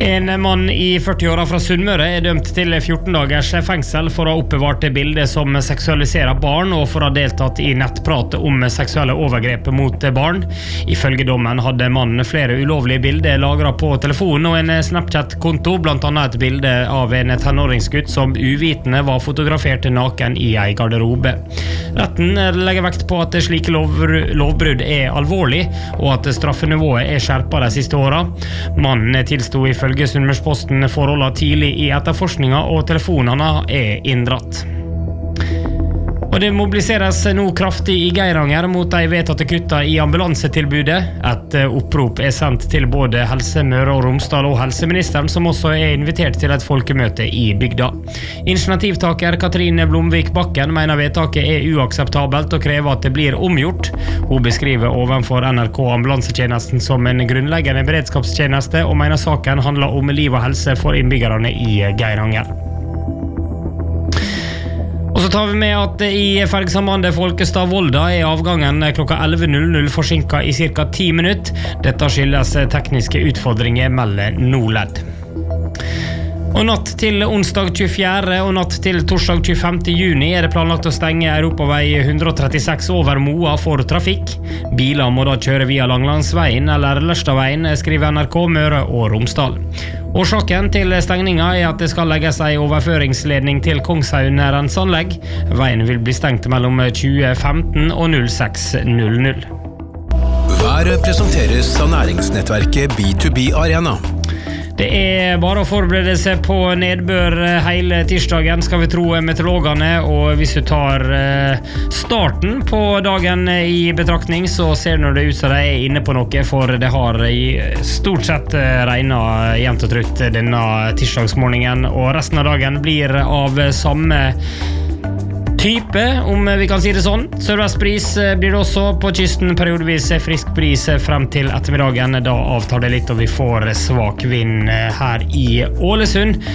En mann i 40-åra fra Sunnmøre dømt til 14 dagers fengsel for å ha oppbevart bilder som seksualiserer barn og for å ha deltatt i nettprat om seksuelle overgrep mot barn. Ifølge dommen hadde mannen flere ulovlige bilder lagret på telefonen og en Snapchat-konto, blant annet et bilde av en tenåringsgutt som uvitende var fotografert naken i en garderobe. Retten legger vekt på at slike lovbrudd alvorlig, og at straffenivået skjerpet de siste åra. Mannen tilsto ifølge Sunnmørsposten forholdet tidlig i etterforskninga, og telefonene inndratt. Og det mobiliseres nå kraftig i Geiranger mot de vedtatte kutta i ambulansetilbudet. Et opprop sendt til både Helse Møre og Romsdal og helseministeren, som også invitert til et folkemøte i bygda. Initiativtaker Katrine Blomvik Bakken mener vedtaket uakseptabelt og krever at det blir omgjort. Hun beskriver ovenfor NRK ambulansetjenesten som en grunnleggende beredskapstjeneste, og mener saken handler om liv og helse for innbyggerne i Geiranger. Og så tar vi med at i fergsambandet Folkestad-Volda avgangen klokka 11.00 forsinket i ca. 10 minutter. Dette skyldes tekniske utfordringer, melder Nordledd. Og natt til onsdag 24. og natt til torsdag 25. juni det planlagt å stenge Europavei 136 over Moa for trafikk. Biler må da kjøre via Langlandsveien eller Lørstadveien, skriver NRK Møre og Romsdal. Årsaken til stengninga at det skal legges en overføringsledning til Kongshaug renseanlegg. Veien vil bli stengt mellom 2015 og 06.00. Været presenteres av næringsnettverket B2B Arena. Det bare å forberede seg på nedbør hele tirsdagen, skal vi tro meteorologene, og hvis du tar starten på dagen i betraktning, så ser det ut som de inne på noe, for det har stort sett regnet jevnt og trutt denne tirsdagsmorgenen, og resten av dagen blir av samme type, om vi kan si det sånn. Sørvestbris blir det også på kysten, periodevis frisk bris frem til ettermiddagen. Da avtar det litt, og vi får svak vind her i Ålesund.